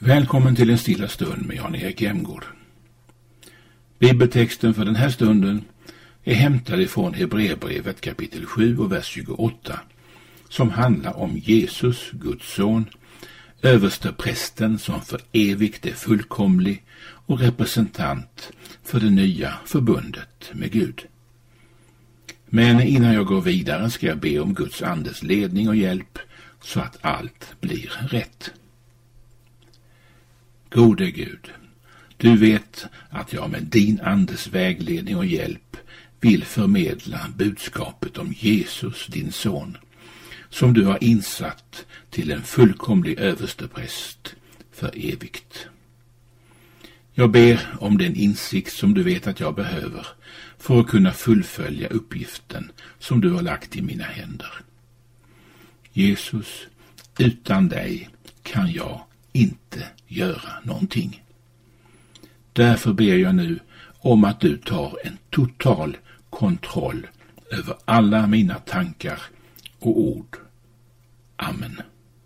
Välkommen till en stilla stund med Jan-Erik Jämgård. Bibeltexten för den här stunden är hämtad ifrån Hebreerbrevet kapitel 7 och vers 28, som handlar om Jesus, Guds son, översteprästen som för evigt är fullkomlig och representant för det nya förbundet med Gud. Men innan jag går vidare ska jag be om Guds andes ledning och hjälp så att allt blir rätt. Gode Gud, du vet att jag med din andes vägledning och hjälp vill förmedla budskapet om Jesus, din son, som du har insatt till en fullkomlig överstepräst för evigt. Jag ber om den insikt som du vet att jag behöver för att kunna fullfölja uppgiften som du har lagt i mina händer. Jesus, utan dig kan jag inte göra någonting. Därför ber jag nu om att du tar en total kontroll över alla mina tankar och ord. Amen.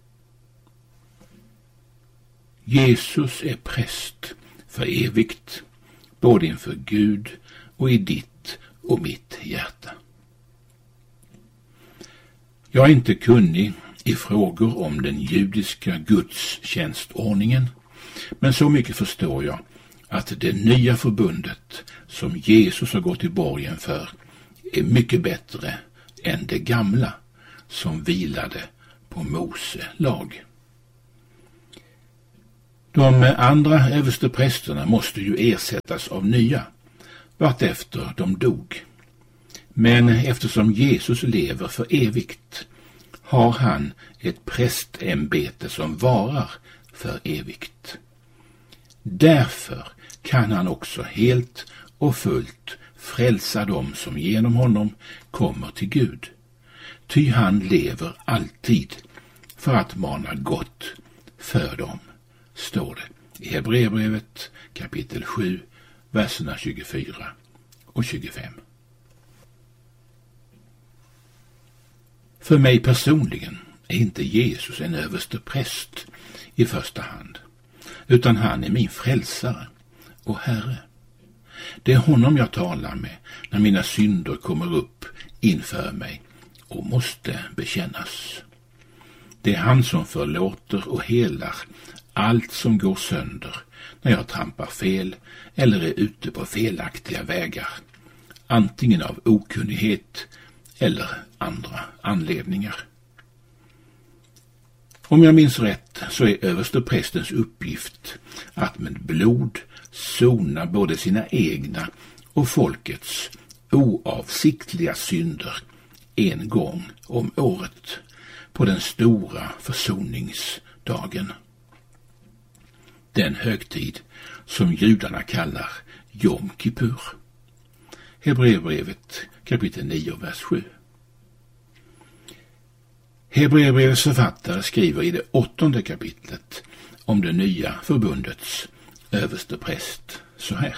Jesus är präst för evigt, både inför Gud och i ditt och mitt hjärta. Jag är inte kunnig i frågor om den judiska gudstjänstordningen, men så mycket förstår jag att det nya förbundet som Jesus har gått i borgen för är mycket bättre än det gamla som vilade på Mose lag. De andra översteprästerna måste ju ersättas av nya vartefter de dog. Men eftersom Jesus lever för evigt har han ett prästämbete som varar för evigt. Därför kan han också helt och fullt frälsa dem som genom honom kommer till Gud. Ty han lever alltid för att mana gott för dem, står det i Hebreerbrevet kapitel 7, verserna 24 och 25. För mig personligen är inte Jesus en överstepräst i första hand, utan han är min frälsare och Herre. Det är honom jag talar med när mina synder kommer upp inför mig och måste bekännas. Det är han som förlåter och helar allt som går sönder när jag trampar fel eller är ute på felaktiga vägar, antingen av okunnighet eller andra anledningar. Om jag minns rätt så är översteprästens uppgift att med blod sona både sina egna och folkets oavsiktliga synder en gång om året på den stora försoningsdagen. Den högtid som judarna kallar Jom Kippur. Hebreerbrevet kapitel 9, vers 7. Hebreerbrevets författare skriver i det 8:e kapitlet om det nya förbundets överstepräst så här.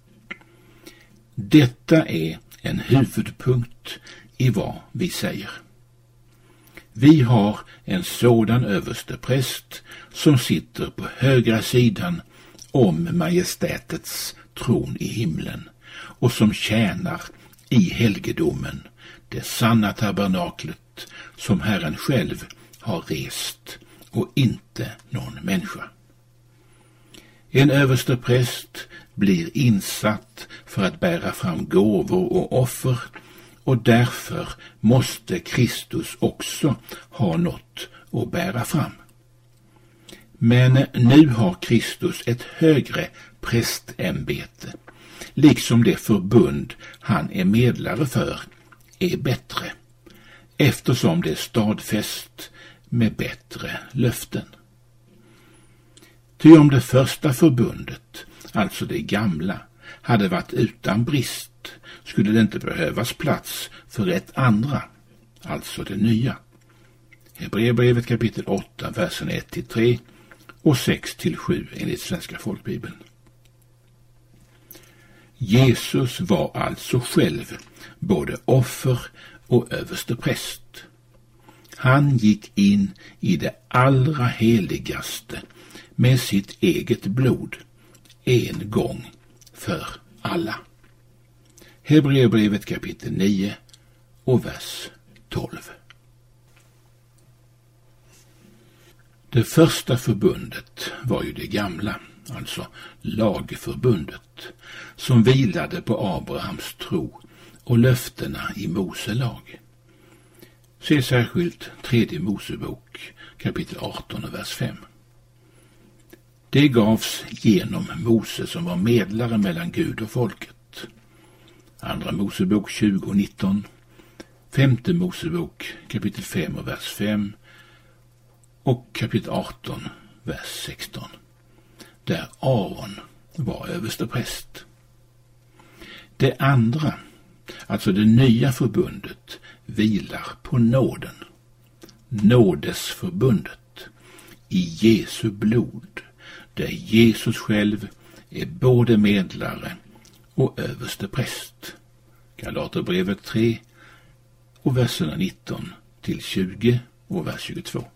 Detta är en huvudpunkt i vad vi säger. Vi har en sådan överstepräst som sitter på högra sidan om majestätets tron i himlen och som tjänar i helgedomen, det sanna tabernaklet som Herren själv har rest och inte någon människa. En överstepräst blir insatt för att bära fram gåvor och offer, och därför måste Kristus också ha något att bära fram. Men nu har Kristus ett högre prästämbete, liksom det förbund han är medlare för är bättre, eftersom det är stadfäst med bättre löften. Ty om det första förbundet, alltså det gamla, hade varit utan brist, skulle det inte behövas plats för ett andra, alltså det nya. Hebreerbrevet kapitel 8, versen 1-3 och 6-7 enligt Svenska folkbibeln. Jesus var alltså själv både offer och överstepräst. Han gick in i det allra heligaste med sitt eget blod en gång för alla. Hebreerbrevet kapitel 9 och vers 12. Det första förbundet var ju det gamla, alltså lagförbundet, som vilade på Abrahams tro och löftena i Mose lag. Se särskilt 3 Mosebok kapitel 18 och vers 5. Det gavs genom Mose som var medlare mellan Gud och folket. Andra Mosebok 20 och 19, 5 Mosebok kapitel 5 och vers 5 och kapitel 18 vers 16, där Aaron var överstepräst. Det andra, alltså det nya förbundet, vilar på nåden. Nådesförbundet i Jesu blod, där Jesus själv är både medlare och överstepräst. Galaterbrevet 3 och verserna 19 till 20 och vers 22.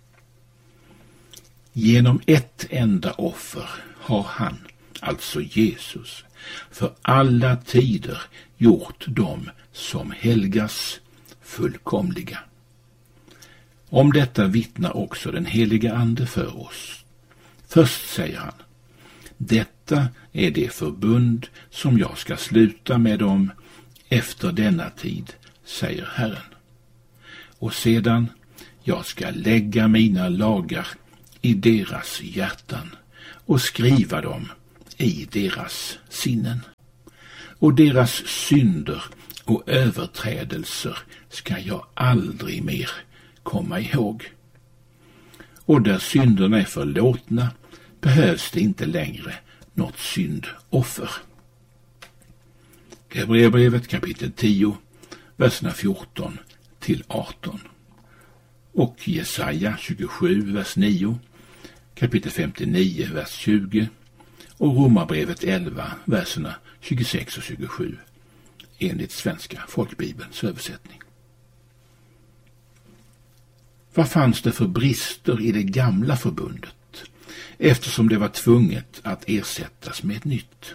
Genom ett enda offer har han, alltså Jesus, för alla tider gjort dem som helgas fullkomliga. Om detta vittnar också den heliga ande för oss. Först säger han: detta är det förbund som jag ska sluta med dem efter denna tid, säger Herren. Och sedan: jag ska lägga mina lagar i deras hjärtan och skriva dem i deras sinnen. Och deras synder och överträdelser ska jag aldrig mer komma ihåg. Och där synderna är förlåtna behövs det inte längre något syndoffer. Hebreerbrevet kapitel 10, verserna 14 till 18. Och Jesaja 27, vers 9, kapitel 59, vers 20 och Romarbrevet 11, verserna 26 och 27, enligt Svenska folkbibelns översättning. Vad fanns det för brister i det gamla förbundet, eftersom det var tvunget att ersättas med ett nytt?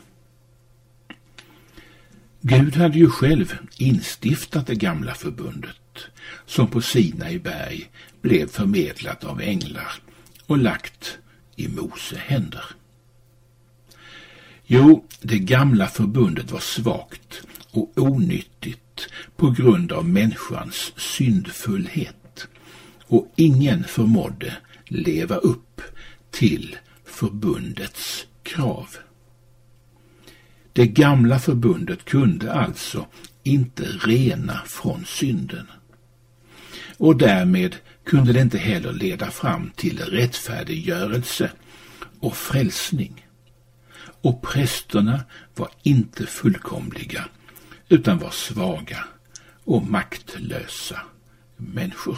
Gud hade ju själv instiftat det gamla förbundet, som på Sinai berg blev förmedlat av änglar och lagt i Mose händer. Jo, det gamla förbundet var svagt och onyttigt på grund av människans syndfullhet, och ingen förmådde leva upp till förbundets krav. Det gamla förbundet kunde alltså inte rena från synden, och därmed kunde det inte heller leda fram till rättfärdiggörelse och frälsning. Och prästerna var inte fullkomliga, utan var svaga och maktlösa människor.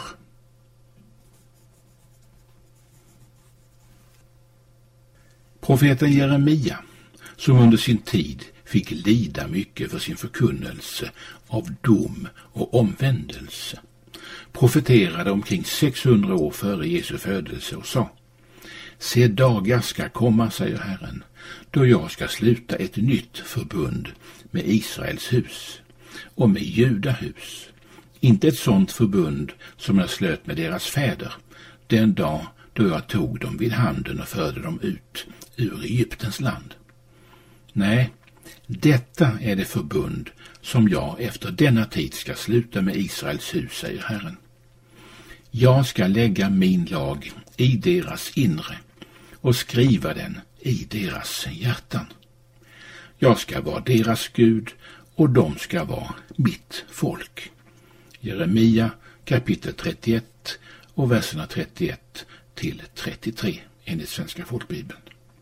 Profeten Jeremia, som under sin tid fick lida mycket för sin förkunnelse av dom och omvändelse, profeterade omkring 600 år före Jesu födelse och sa: se, dagar ska komma, säger Herren, då jag ska sluta ett nytt förbund med Israels hus och med Judahus, inte ett sådant förbund som jag slöt med deras fäder den dag då jag tog dem vid handen och förde dem ut ur Egyptens land. Nej, detta är det förbund som jag efter denna tid ska sluta med Israels hus, säger Herren. Jag ska lägga min lag i deras inre och skriva den i deras hjärtan. Jag ska vara deras Gud och de ska vara mitt folk. Jeremia kapitel 31 och verserna 31 till 33 enligt Svenska folkbibeln.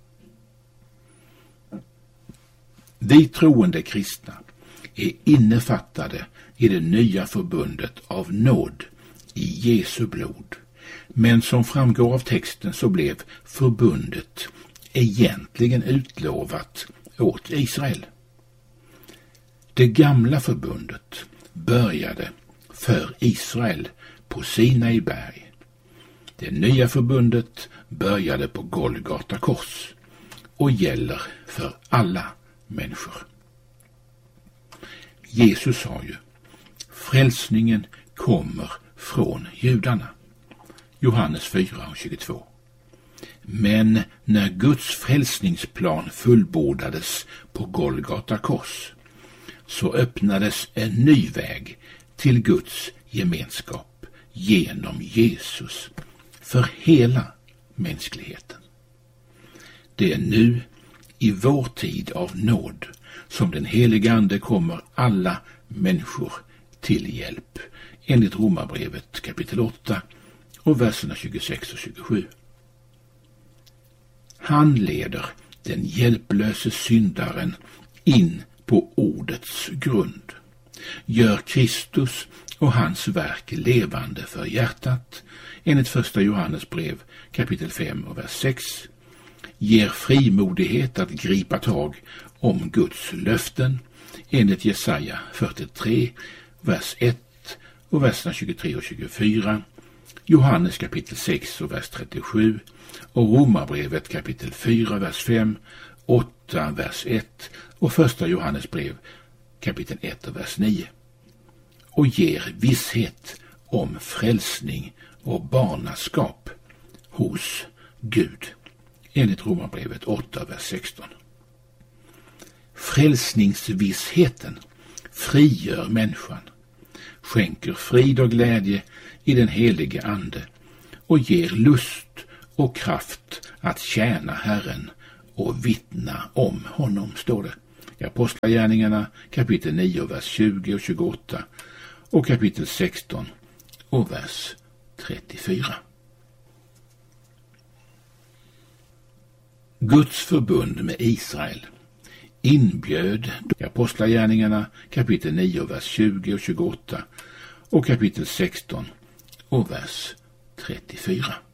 Vi troende kristna är innefattade i det nya förbundet av nåd i Jesu blod, men som framgår av texten så blev förbundet egentligen utlovat åt Israel. Det gamla förbundet började för Israel på Sinai berg, Det nya förbundet började på Golgata kors och gäller för alla människor. Jesus sa ju: frälsningen kommer från judarna. Johannes 4:22. Men när Guds frälsningsplan fullbordades på Golgata kors så öppnades en ny väg till Guds gemenskap genom Jesus för hela mänskligheten. Det är nu i vår tid av nåd som den helige Ande kommer alla människor till hjälp, enligt Romarbrevet kapitel 8 och verserna 26 och 27. Han leder den hjälplöse syndaren in på ordets grund, gör Kristus och hans verk levande för hjärtat, enligt första Johannes brev kapitel 5 och vers 6, ger frimodighet att gripa tag om Guds löften, enligt Jesaja 43 vers 1 och verserna 23 och 24, Johannes kapitel 6 och vers 37 och Romarbrevet kapitel 4 vers 5, 8 vers 1 och första Johannes brev kapitel 1 och vers 9, och ger visshet om frälsning och barnaskap hos Gud, enligt Romarbrevet 8 vers 16. Frälsningsvissheten frigör människan, skänker frid och glädje i den helige Ande och ger lust och kraft att tjäna Herren och vittna om honom, står det i Apostlagärningarna kapitel 9 vers 20 och 28 och kapitel 16 och vers 34. Guds förbund med Israel inbjöd i Apostlagärningarna kapitel 9 vers 20 och 28 och kapitel 16 och vers 34.